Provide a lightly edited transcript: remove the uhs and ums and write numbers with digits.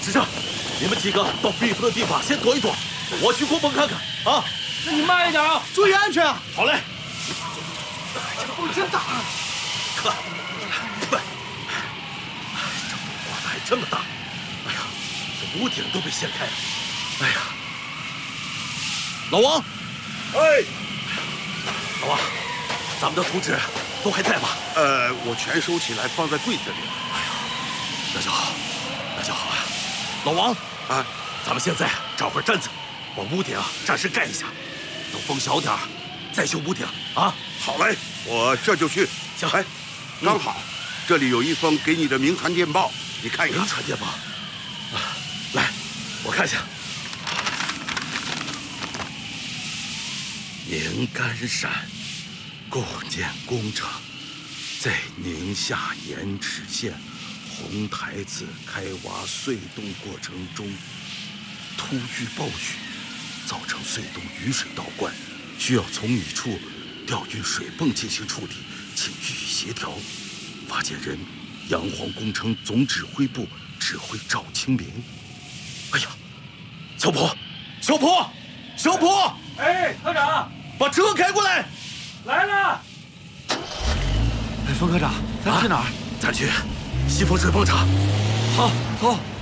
是这，你们几个到避风的地方先躲一躲，我去过门看看啊。 那你慢一点啊， 注意安全啊！ 好嘞。 这风真大啊！ 快，这风刮得还这么大，哎呀，这屋顶都被掀开了。哎呀，老王， 哎， 老王，咱们的图纸都还在吗？ 我全收起来放在柜子里。 哎呀，那就好，那就好啊。老王啊， 咱们现在找块毡子，把屋顶暂时盖一下，等风小点再修屋顶啊。 好嘞，我这就去。 行， 哎，刚好，这里有一封给你的明传电报，你看一看。 明传电报，来，我看一下。宁干山构建工程在宁夏盐池县红台子开挖隧洞过程中，突遇暴雨，造成隧洞雨水倒灌，需要从你处调运水泵进行处理，请予以协调。发件人：洋黄工程总指挥部指挥赵清明。哎呀，小普，小普，小普！ 哎，科长， 把车开过来。 来了。 哎，冯科长，咱去哪儿？ 咱去西风水泵厂。 好，走。